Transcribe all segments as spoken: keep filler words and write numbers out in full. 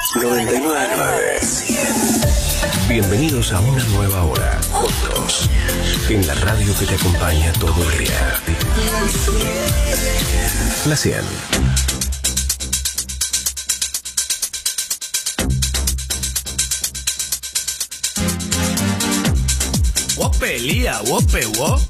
noventa y nueve punto nueve. Bienvenidos a una nueva hora, juntos, en la radio que te acompaña todo el día. La cien. Wope, Lía, wope, wo.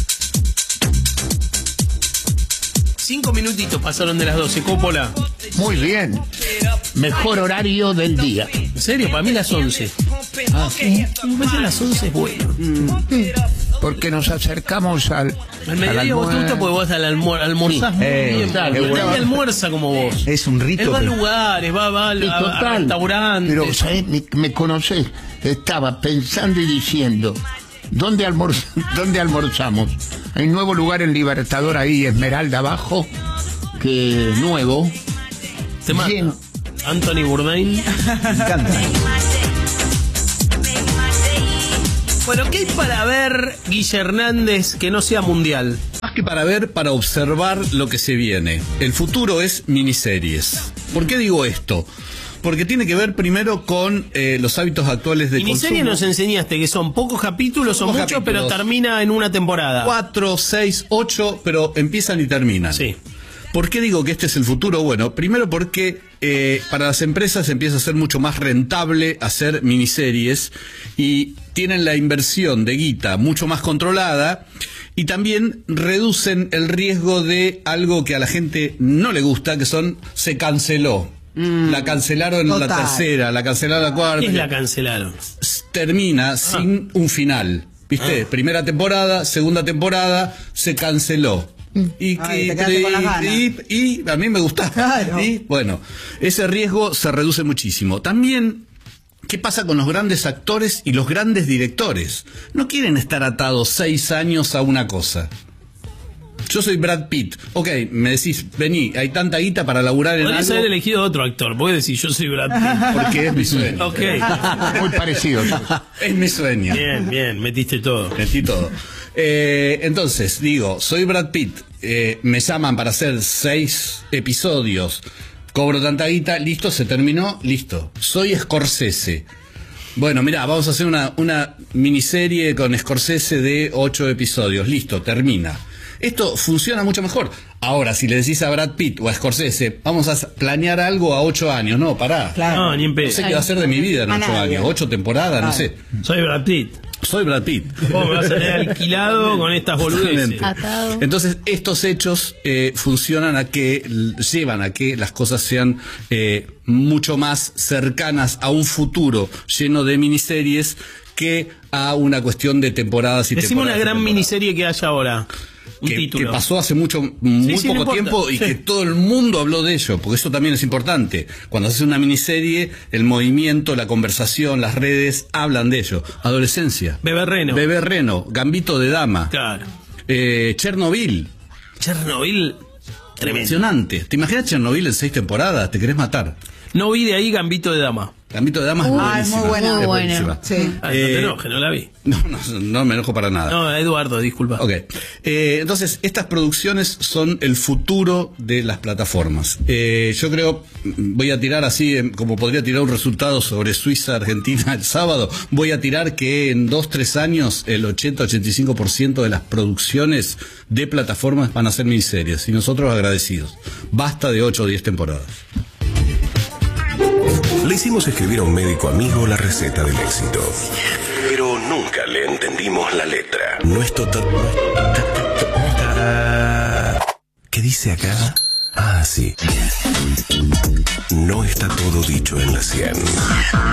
Cinco minutitos pasaron de las doce, Coppola. Muy bien. Mejor horario del día. ¿En serio? Para mí las once. Ah, ¿sí? Me parece las once es bueno. Mm, porque nos acercamos al... Al mediodía vos te gusta porque vos al almuer almorzás Sí, muy eh, bien. claro, Pero bueno. nadie almuerza como vos. Es un rito. Él va a pero- lugares, va, va a, Sí, a- a total. restaurantes. Pero, ¿sabes? Me, me conocés. Estaba pensando y diciendo, ¿dónde, almor ¿dónde almorzamos? Hay un nuevo lugar en Libertador ahí, Esmeralda abajo, que nuevo. Te mata. Lleno. Anthony Bourdain. Me encanta. Bueno, ¿qué hay para ver, Guille Hernández, que no sea mundial? Más que para ver, para observar lo que se viene. El futuro es miniseries. ¿Por qué digo esto? Porque tiene que ver primero con eh, los hábitos actuales de Miniserie consumo. nos enseñaste que son pocos capítulos, son Pocos muchos, capítulos. pero termina en una temporada. Cuatro, seis, ocho, pero empiezan y terminan. Sí. ¿Por qué digo que este es el futuro? Bueno, primero porque eh, para las empresas empieza a ser mucho más rentable hacer miniseries y tienen la inversión de guita mucho más controlada y también reducen el riesgo de algo que a la gente no le gusta, que son se canceló. Mm. La cancelaron Total. la tercera, la cancelaron la cuarta. ¿Qué es la cancelaron? Termina sin un final. ¿Viste? Ah. Primera temporada, segunda temporada, se canceló. Y, Ay, y- te quedaste con las ganas. y- y a mí me gustaba. Claro. Y bueno, ese riesgo se reduce muchísimo. También, ¿qué pasa con los grandes actores y los grandes directores? No quieren estar atados seis años a una cosa. Yo soy Brad Pitt. Ok, me decís, vení, hay tanta guita para laburar en Podrías algo. haber elegido otro actor. Vos decís, yo soy Brad Pitt. Porque es mi sueño. Ok. Muy parecido. Es mi sueño. Bien, bien, metiste todo. Metí todo. Eh, entonces, digo, soy Brad Pitt, eh, me llaman para hacer seis episodios, cobro tanta guita, listo, se terminó, listo. Soy Scorsese. Bueno, mirá, vamos a hacer una, una miniserie con Scorsese de ocho episodios, listo, termina. Esto funciona mucho mejor. Ahora, si le decís a Brad Pitt o a Scorsese, vamos a planear algo a ocho años, no, pará. Claro. No, ni en pedo. No sé qué va a hacer de mi vida en A ocho nadie. años, ocho temporadas, no Claro. sé. Soy Brad Pitt. Soy Brad Pitt. Vos me vas a tener alquilado con estas boludeces. Totalmente. Entonces, estos hechos eh, funcionan a que, llevan a que las cosas sean eh, mucho más cercanas a un futuro lleno de miniseries que a una cuestión de temporadas y Decime una temporadas. y gran temporadas. miniserie que haya ahora. Un Que, título. que pasó hace mucho, muy sí, no poco importa. tiempo y Sí. que todo el mundo habló de ello, porque eso también es importante. Cuando haces una miniserie, el movimiento, la conversación, las redes hablan de ello. Adolescencia. Bebé Reno. Bebé Reno, Gambito de Dama. Claro. Eh, Chernobyl. Chernobyl. Tremendo. Impresionante. ¿Te imaginas Chernobyl en seis temporadas? Te querés matar. No vi de ahí Gambito de Dama. Gambito de Dama es Uh, buenísima. es muy buena. Es Muy buenísima. Sí. Ah, no Eh, te enojes, no la vi. No, no, no me enojo para nada. No, Eduardo, disculpa. Ok. Eh, entonces, estas producciones son el futuro de las plataformas. Eh, yo creo, voy a tirar así, eh, como podría tirar un resultado sobre Suiza-Argentina el sábado, voy a tirar que en dos, tres años el ochenta a ochenta y cinco por ciento de las producciones de plataformas van a ser miniseries. Y nosotros agradecidos. Basta de ocho o diez temporadas. Le hicimos escribir a un médico amigo la receta del éxito, pero nunca le entendimos la letra. No es total. ¿Qué dice acá? Ah, sí. No está todo dicho en la cien.